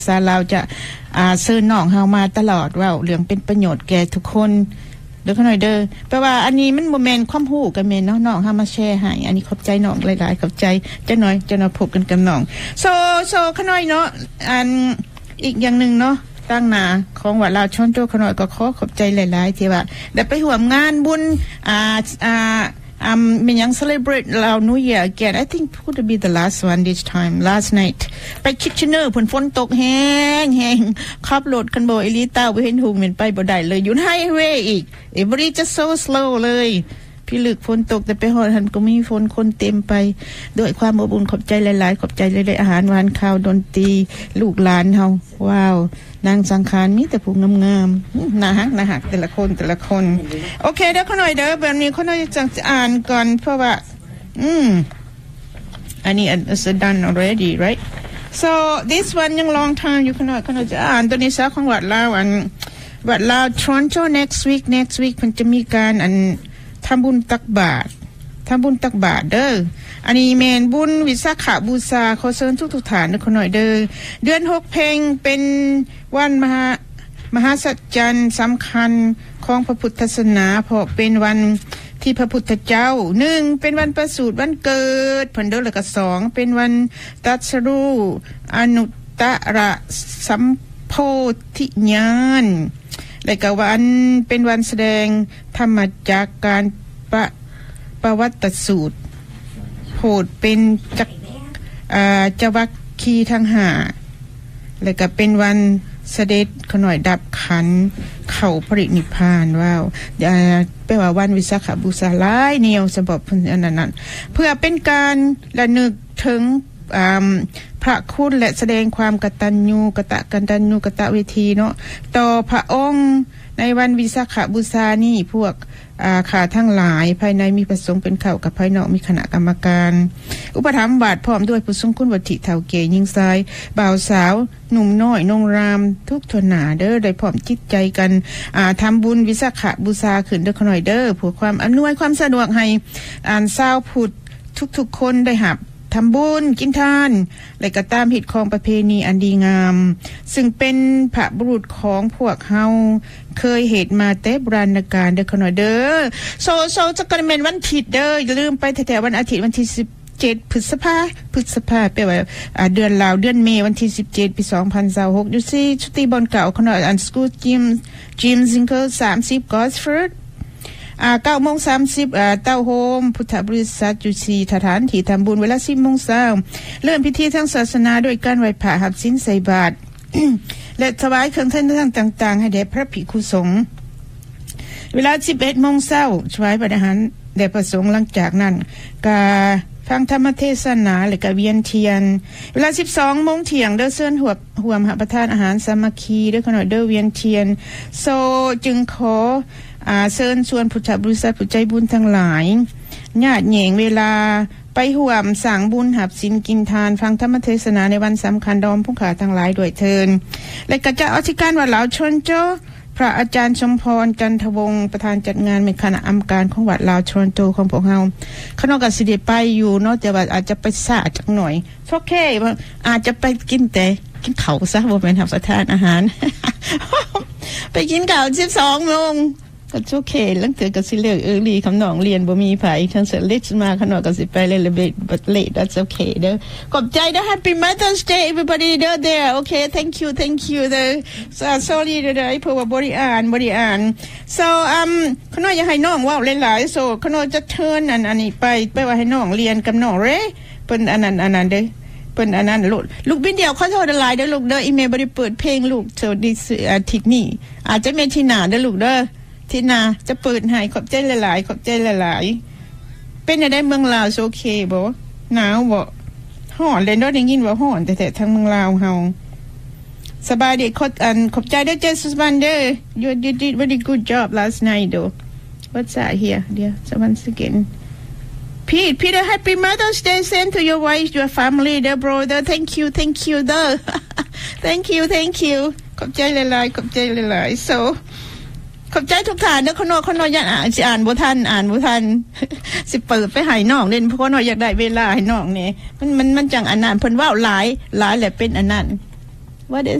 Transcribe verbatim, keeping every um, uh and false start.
ซาลาวจะอ่าเชิญน้องเฮามาตลอดว่าเรื่องเป็นประโยชน์แก่ทุกคนเด้อขน่อยเด้อแปลว่าอันนี้มันบ่แม่นความรู้กันแม่นเนาะน้องเฮามาแชร์ให้อันนี้ขอบใจน้องหลายๆขอบใจจักหน่อยจะมาพบกันกับน้องโซโซขน่อยเนาะอันอีกอย่างนึงเนาะตั้งหน้าของวัดลาวชนโตขน่อยก็ขอขอบใจหลายๆที่ว่าได้ไปร่วมงานบุญอ่าอ่าUm, me young celebrate Lao New Year again. I think it would be the last one this time, last night. ไปคิดชเนอร์ฝนฝนตกแห้งแห้งขับรถคันโบเอลิต้าไปเห็นหุงเหม็นไปบ่ได้เลยอยู่ไฮเวย์อีก Everybody just so slow เลยพี่ลึกฝนตกแต่ไปหอดหันก็มีฝนคนเต็มไปด้วยความอบอุ่นขอบใจหลายๆขอบใจหลายๆอาหารหวานข้าวดนตรีลูกหลานเฮาว้าวนางสังขารมีแต่ผู้งามๆน่าฮักน่าฮักแต่ละคนแต่ละคนโอเคเดี๋ยวขอหน่อยเด้อแบบนี้ขอหน่อยจะอ่านก่อนเพราะว่าอืมอันนี้ is done already right so this one ยัง long time อยู่ขอหน่อยขอหน่อยจะอ่านตัวนี้ซะของวัดลาวอันวัดลาว Toronto next week next week มันจะมีการอันทำบุญตักบาตรทำบุญตักบาตรเด้ออันนี้แม่นบุญวิสาขบูชาขอเชิญทุกๆฐานเด้อขอหน่อยเด้อเดือนหกเพ็งเป็นวันมหามหาสัจจรรย์สำคัญของพระพุทธศาสนาเพราะเป็นวันที่พระพุทธเจ้าหนึ่งเป็นวันประสูติวันเกิดเพิ่นเด้อแล้วก็สองเป็นวันตรัสรู้อนุตตรสัมโพธิญาณและก็วันเป็นวันแสดงธรรมจากการประประวัติสูตรโพดเป็นจักอ่าจวัคคีย์ทั้งห้าและก็เป็นวันเสด็จขน่อยดับขันเข้าปรินิพพานว้าวอ่าแปลว่าวันวิสาขบูชาหลายแนวสำหรับอันนั้นเพื่อเป็นการระลึกถึงอ่าพระคุณและแสดงความกตัญญูกตตัญญูกตเวทีเนาะต่อพระองค์ในวันวิสาขบูชานี่พวกอาขาทั้งหลายภายในมีประสงค์เป็นเข้ากับภายนอกมีคณะกรรมการอุปถัมภ์บาทพร้อมด้วยผู้ทรงคุณวัตถิเฒ่าเก๋หญิงชายบ่าวสาวหนุ่มน้อยนงรามทุกทนหนาเด้อได้พร้อมจิตใจกันอ่าทำบุญวิสาขบูชาขึ้นเด้อขน่อยเด้อเพื่อความอำนวยความสะดวกให้อ่านชาวพุทธทุกๆคนได้รับทำบุญกินทานและก็ตามหิตของประเพณีอันดีงามซึ่งเป็นพระบุรุษของพวกเฮาเคยเหตุมาแต่โบราณกาลเด้อขน่อยเด้อโซโซจะกันเป็นวันอาทิตย์เด้ออย่าลืมไปแถวๆวันอาทิตย์วันที่สิบเจ็ดพฤษภาพฤษภาแปลว่าอ่าเดือนลาวเดือนเมษวันที่สิบเจ็ดปีสองพันยี่สิบหกอยู่ที่ชุติบอลเก่าขน่อยอันสกูจิมจิมซิงเกิลสามสิบกอสฟอร์ดอ่า เก้าโมงสามสิบ อ่าเต้าโฮมพุทธบริษัทอยู่ที่สถานที่ทำบุญเวลา สิบโมงเช้าเริ่มพิธีทางศาสนาด้วยการไหว้พระหับศีลใส่บาตร และถวายเครื่องเส้นต่างๆให้แด่พระภิกษุสงฆ์เวลา สิบเอ็ดโมงเช้าถวายพระทหารแด่พระสงฆ์หลังจากนั้นก็ฟังธรรมเทศนาและก็เวียนเทียนเวลา สิบสองโมงเที่ยงเด้อเชิญร่วมร่วมรับประทานอาหารสามัคคีเด้อขณะเด้อเวียนเทียนโซจึงขออ่าเชิญชวนพุทธบริษัทผู้ใจบุญทั้งหลายญาติแหงเวลาไปร่วมสร้างบุญหับศีลกินทานฟังธรรมเทศนาในวันสำคัญดอมผู้ขาทั้งหลายด้วยเทินและก็จะอธิการวัดลาวชนโจพระอาจารย์ชมพรจันทวงศ์ประธานจัดงานเป็นคณะกรรมการของวัดลาวชนโจของพวกเราคณะกสิเดไปอยู่เนาะแต่ว่าอาจจะไปซ่าจักหน่อยโอเคอาจจะไปกินแต่กินข้าวซะบ่แม่นรับประทานอาหาร ไปกินข้าว สิบสองโมงก็โอเคหลังเตือก็สิเลิกเออลีคำน้องเรียนบ่มีไผทั้งเสร็จเล็กมาขนาดก็สิไปเลยละเบดบัดเลท that's okay เด้อขอบใจเด้อ Happy Mother's Day everybody เด้อ there okay thank you thank you เด้อ so sorry เด้อเพราะว่าบ่ได้อ่านบ่ได้อ่าน so um ขน้อยอยากให้น้องเว้าหลายๆ so ขน้อยจะเทิร์นอันอันนี้ไปไปว่าให้น้องเรียนกับน้องเรเพิ่นอันนั้นอันนั้นเด้อเพิ่นอันนั้นลูกลูกบินเดียวขอโทษหลายๆเด้อลูกเด้ออีเมลบ่ได้เปิดเพลงลูก so this อาทิตย์นี้อาจจะมีที่หน้าเด้อลูกเด้อที่นาจะเปิดให้ขอบใจหลายๆขอบใจหลายๆเป็นได้เมืองลาวโอเคบ่หนาวบ่ฮ้อนเลยเนาะได้ยินว่าฮ้อนแต่ๆทางเมืองลาวเฮาสบายดีขอบอันขอบใจเด้อเจสุบันเด้อ you you did very good job last night though what's that here dear so once again Pete Peter happy Mother's Day send to your wife your family their brother thank you thank you เด้อ thank you thank you ขอบใจหลายๆขอบใจหลายๆ soขอบใจทุกท่านเด้อขน้อยขน้อยอยากอ่านสิอ่านบ่ทันอ่านบ่ทัน สิเปิดไปให้น้องเล่นเพราะขน้อยอยากได้เวลาให้น้องนี่มันมันมันจังอันนั้นเพิ่นเว้าหลายหลายแหละเป็นอันนั้น What is